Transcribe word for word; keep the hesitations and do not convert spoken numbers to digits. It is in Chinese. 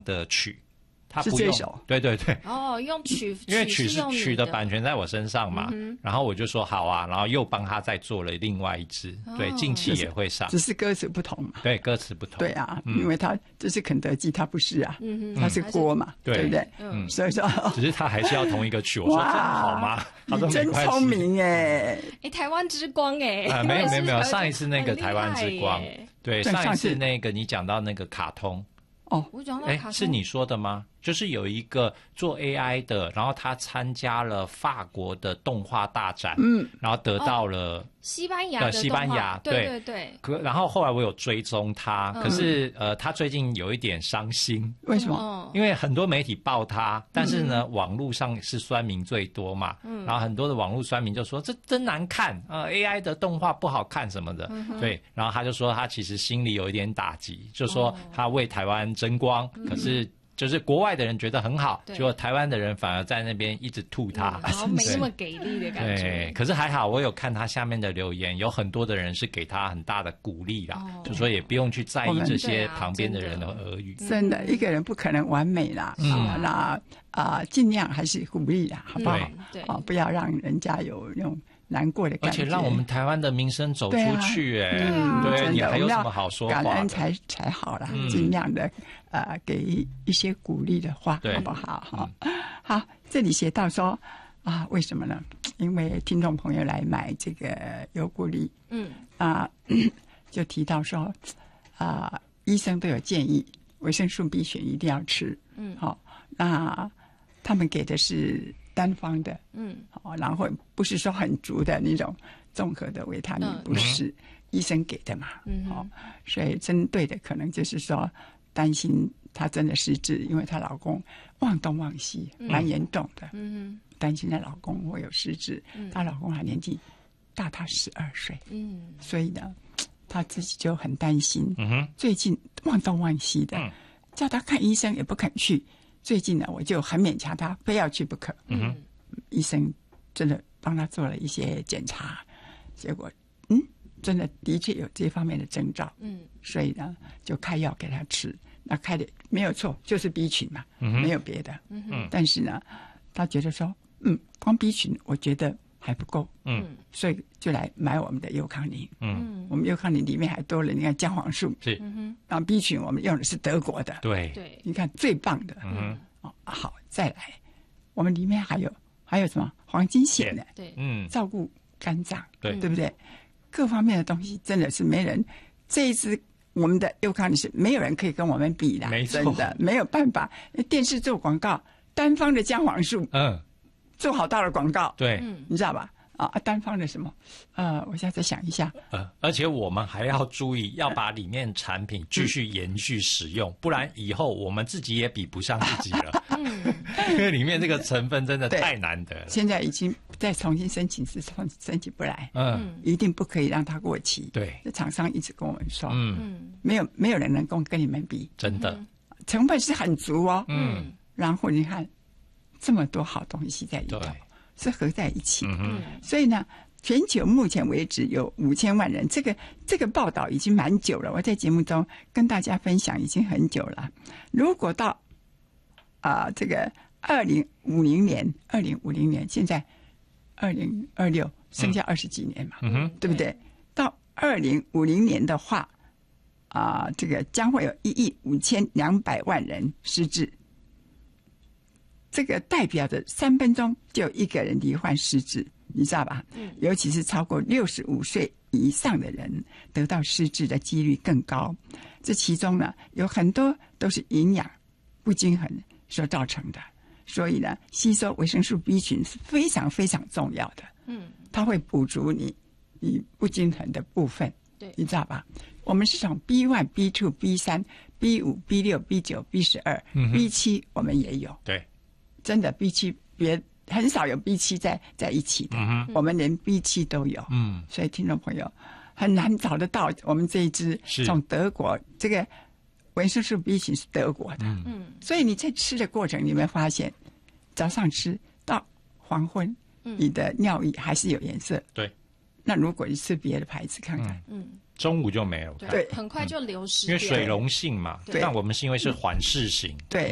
的曲。他不用，对对对， 哦，用曲， 因为曲是曲的版权在我身上嘛， 嗯、 然后我就说好啊，然后又帮他再做了另外一支，哦、对，近期也会上， 只是歌词不同嘛， 对，歌词不同， 对啊， 嗯、 因为他这是肯德基，他不是啊， 嗯、 他是锅嘛， 对对不对？ 嗯， 所以说， 只是他还是要同一个曲，我说这样好吗？他说你真聪明哎， 哎，台湾之光哎， 啊，没有没有没有，上一次那个台湾之光，对，上一次那个你讲到那个卡通。 哦， 我讲到卡通， 哎，是你说的吗？就是有一个做 A I 的，然后他参加了法国的动画大展， 嗯， 然后得到了、 哦、西班牙的西班牙， 对对对。 可然后后来我有追踪他， 嗯、 可是呃，他最近有一点伤心， 为什么？ 因为很多媒体报他，但是呢，嗯、网络上是酸民最多嘛，嗯，然后很多的网络酸民就说这真难看，呃 ，A I 的动画不好看什么的，嗯、对，然后他就说他其实心里有一点打击，就说他为台湾争光，嗯、可是。就是国外的人觉得很好，结果台湾的人反而在那边一直吐他， 嗯、然后没那么给力的感觉。 对，可是还好，我有看他下面的留言，有很多的人是给他很大的鼓励啦，哦、就说也不用去在意这些旁边的人的耳语。 真的，真的一个人不可能完美啦，嗯、啊，那啊，尽、呃、量还是鼓励啦，好不好？ 对， 啊，不要让人家有那种难过的感觉， 而且让我们台湾的名声走出去、欸，哎、 啊， 对， 嗯、 你还有什么好说话的？ 感恩才才好啦，嗯、尽量的呃给一些鼓励的话，好不好？哈、嗯，好，这里写到说啊，为什么呢？因为听众朋友来买这个优固力，嗯啊，就提到说啊，医生都有建议，维生素 B 群一定要吃，嗯，好、哦，那他们给的是单方的，嗯，好，然后不是说很足的那种综合的维他命，不是、嗯、医生给的嘛，嗯，好、哦，所以针对的可能就是说担心她真的失智，因为她老公忘东忘西，蛮严重的，嗯，担心她老公会有失智，她、嗯、老公还年纪大她十二岁，嗯，所以呢，她自己就很担心，嗯哼，最近忘东忘西的，嗯、叫她看医生也不肯去。最近呢，我就很勉强他，非要去不可。嗯，医生真的帮他做了一些检查，结果嗯，真的的确有这方面的征兆。嗯，所以呢，就开药给他吃。那开的没有错，就是 B 群嘛，嗯、没有别的。嗯，但是呢，他觉得说，嗯，光 B 群我觉得还不够。嗯，所以就来买我们的优康宁。嗯，我们优康宁里面还多了你看姜黄素。 是。 然后 B 群我们用的是德国的。 对对， 你看最棒的。嗯，哦，好，再来，我们里面还有还有什么黄金硒呢？ 对， 嗯，照顾肝脏， 对， 对不对？各方面的东西真的是没人，这一支我们的优康宁是没有人可以跟我们比的， 没错， 真的没有办法。电视做广告，单方的姜黄素，嗯，做好大的广告， 对， 嗯，你知道吧？啊，单方的什么？呃，我现在再想一下。 呃，而且我们还要注意，要把里面产品继续延续使用，嗯、不然以后我们自己也比不上自己了。嗯，因为里面这个成分真的太难得了。 现在已经再重新申请是申请不来，嗯，一定不可以让它过期。 对， 这厂商一直跟我们说，嗯，没有没有人能够跟你们比， 真的， 成分是很足哦。嗯，然后你看这么多好东西在里头。是合在一起，嗯，所以呢，全球目前为止有五千万人，这个这个报道已经蛮久了，我在节目中跟大家分享已经很久了。如果到啊、呃、这个二零五零年，二零五零年，现在二零二六，剩下二十几年嘛，嗯，对不对？到二零五零年的话，啊、呃，这个将会有一亿五千两百万人失智。这个代表着三分钟就有一个人罹患失智，你知道吧？嗯，尤其是超过六十五岁以上的人，得到失智的几率更高。这其中呢，有很多都是营养不均衡所造成的。所以呢，吸收维生素 B 群是非常非常重要的。嗯，它会补足你你不均衡的部分。对，你知道吧？我们是从 B 一、B 二、B 三、B 五、B 六、B 九、B 十二、B 七，我们也有。 对。 真的 B 七别很少有 B 七 在在一起的，嗯、我们连 B 七 都有，嗯，所以听众朋友很难找得到我们这一支从德国这个维生素 B 群是德国的，嗯，所以你在吃的过程，你会发现早上吃到黄昏，嗯、你的尿液还是有颜色， 对。 那如果你吃别的牌子看看，嗯， 中午就没有看， 对， 很快就流失， 因为水溶性嘛， 对， 但我们是因为是缓释型， 对，